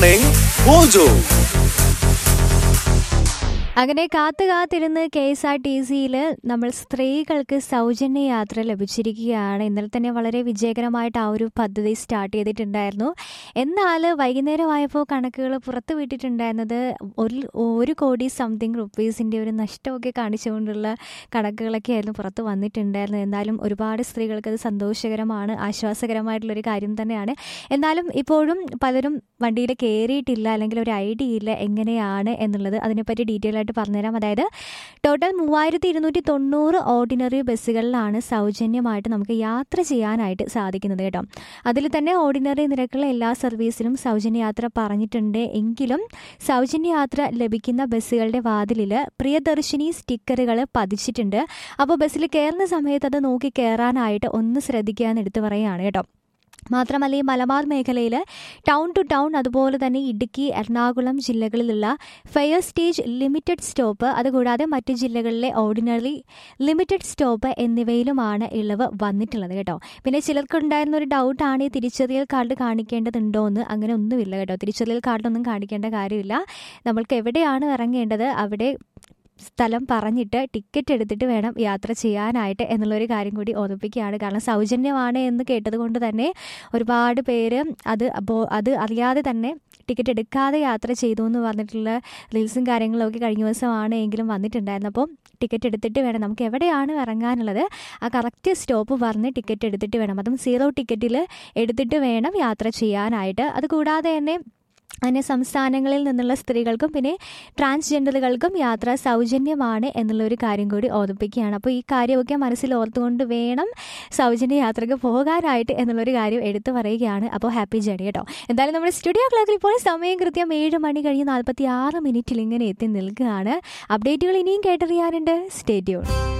Morning mojo. അങ്ങനെ കാത്തിരുന്ന് KSRTCയിൽ നമ്മൾ സ്ത്രീകൾക്ക് സൗജന്യ യാത്ര ലഭിച്ചിരിക്കുകയാണ്. ഇന്നലെ തന്നെ വളരെ വിജയകരമായിട്ട് ആ ഒരു പദ്ധതി സ്റ്റാർട്ട് ചെയ്തിട്ടുണ്ടായിരുന്നു. എന്നാൽ വൈകുന്നേരമായപ്പോൾ കണക്കുകൾ പുറത്തു വിട്ടിട്ടുണ്ടായിരുന്നത് 1 കോടി സംതിങ് റുപ്പീസിൻ്റെ ഒരു നഷ്ടമൊക്കെ കാണിച്ചുകൊണ്ടുള്ള കണക്കുകളൊക്കെ ആയിരുന്നു പുറത്ത് വന്നിട്ടുണ്ടായിരുന്നത്. എന്നാലും ഒരുപാട് സ്ത്രീകൾക്ക് അത് സന്തോഷകരമാണ്, ആശ്വാസകരമായിട്ടുള്ളൊരു കാര്യം തന്നെയാണ്. എന്നാലും ഇപ്പോഴും പലരും വണ്ടിയിൽ കയറിയിട്ടില്ല, അല്ലെങ്കിൽ ഒരു ഐഡിയ ഇല്ല എങ്ങനെയാണ് എന്നുള്ളത്. അതിനെപ്പറ്റി ഡീറ്റെയിൽ ആയിട്ട് പറഞ്ഞുതരാം. അതായത് ടോട്ടൽ 3290 ഓർഡിനറി ബസ്സുകളിലാണ് സൗജന്യമായിട്ട് നമുക്ക് യാത്ര ചെയ്യാനായിട്ട് സാധിക്കുന്നത് കേട്ടോ. അതിൽ തന്നെ ഓർഡിനറി നിരക്കുള്ള എല്ലാ സർവീസിനും സൗജന്യ യാത്ര പറഞ്ഞിട്ടുണ്ട്. എങ്കിലും സൗജന്യ യാത്ര ലഭിക്കുന്ന ബസ്സുകളുടെ വാതിലിൽ പ്രിയദർശിനി സ്റ്റിക്കറുകൾ പതിച്ചിട്ടുണ്ട്. അപ്പോൾ ബസ്സിൽ കയറുന്ന സമയത്ത് അത് നോക്കി കയറാനായിട്ട് ഒന്ന് ശ്രദ്ധിക്കാമെന്ന് എടുത്ത് പറയുകയാണ് കേട്ടോ. മാത്രമല്ല ഈ മലബാർ മേഖലയിൽ ടൗൺ ടു ടൗൺ, അതുപോലെ തന്നെ Idukki, Ernakulam ജില്ലകളിലുള്ള fair stage limited stop, അതുകൂടാതെ മറ്റ് ജില്ലകളിലെ ഓർഡിനറി ലിമിറ്റഡ് സ്റ്റോപ്പ് എന്നിവയിലുമാണ് ഇളവ് വന്നിട്ടുള്ളത് കേട്ടോ. പിന്നെ ചിലർക്കുണ്ടായിരുന്ന ഒരു ഡൗട്ടാണ് ഈ തിരിച്ചറിയൽ കാർഡ് കാണിക്കേണ്ടതുണ്ടോ എന്ന്. അങ്ങനെ ഒന്നുമില്ല കേട്ടോ. തിരിച്ചറിയൽ കാർഡൊന്നും കാണിക്കേണ്ട കാര്യമില്ല. നമ്മൾക്ക് എവിടെയാണ് ഇറങ്ങേണ്ടത് അവിടെ സ്ഥലം പറഞ്ഞിട്ട് ടിക്കറ്റ് എടുത്തിട്ട് വേണം യാത്ര ചെയ്യാനായിട്ട് എന്നുള്ളൊരു കാര്യം കൂടി ഓർമ്മിപ്പിക്കുകയാണ്. കാരണം സൗജന്യമാണ് എന്ന് കേട്ടത് കൊണ്ട് തന്നെ ഒരുപാട് പേര് അത് അറിയാതെ തന്നെ ടിക്കറ്റ് എടുക്കാതെ യാത്ര ചെയ്തു എന്ന് പറഞ്ഞിട്ടുള്ള റീൽസും കാര്യങ്ങളൊക്കെ കഴിഞ്ഞ ദിവസമാണ് എങ്കിലും വന്നിട്ടുണ്ടായിരുന്നു. അപ്പോൾ ടിക്കറ്റ് എടുത്തിട്ട് വേണം, നമുക്ക് എവിടെയാണ് ഇറങ്ങാനുള്ളത് ആ കറക്റ്റ് സ്റ്റോപ്പ് പറഞ്ഞ് ടിക്കറ്റ് എടുത്തിട്ട് വേണം, അതും 0 ടിക്കറ്റിൽ എടുത്തിട്ട് വേണം യാത്ര ചെയ്യാനായിട്ട്. അതുകൂടാതെ തന്നെ അന്യ സംസ്ഥാനങ്ങളിൽ നിന്നുള്ള സ്ത്രീകൾക്കും പിന്നെ ട്രാൻസ്ജെൻഡറുകൾക്കും യാത്ര സൗജന്യമാണ് എന്നുള്ളൊരു കാര്യം കൂടി ഓർമ്മിപ്പിക്കുകയാണ്. അപ്പോൾ ഈ കാര്യമൊക്കെ മനസ്സിൽ ഓർത്തുകൊണ്ട് വേണം സൗജന്യ യാത്രയ്ക്ക് പോകാനായിട്ട് എന്നുള്ളൊരു കാര്യം എടുത്തു പറയുകയാണ്. അപ്പോൾ ഹാപ്പി ജേണി കേട്ടോ. എന്തായാലും നമ്മുടെ സ്റ്റുഡിയോ ക്ലോക്കിൽ ഇപ്പോൾ സമയം കൃത്യം 7 മണി കഴിഞ്ഞ് 46 മിനിറ്റിൽ ഇങ്ങനെ എത്തി നിൽക്കുകയാണ്. അപ്ഡേറ്റുകൾ ഇനിയും കേട്ടറിയാനുണ്ട്. Stay tune.